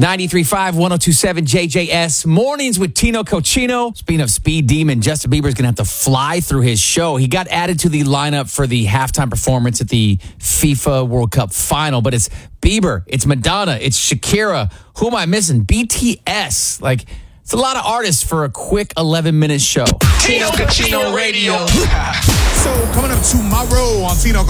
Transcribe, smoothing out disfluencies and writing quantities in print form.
93.5, 102.7 JJS. Mornings with Tino Cochino. Speaking of speed demon, Justin Bieber's going to have to fly through his show. He got added to the lineup for the halftime performance at the FIFA World Cup final, but it's Bieber, it's Madonna, it's Shakira. Who am I missing? BTS. Like, it's a lot of artists for a quick 11-minute show. Tino Cochino Radio. So coming up tomorrow on Tino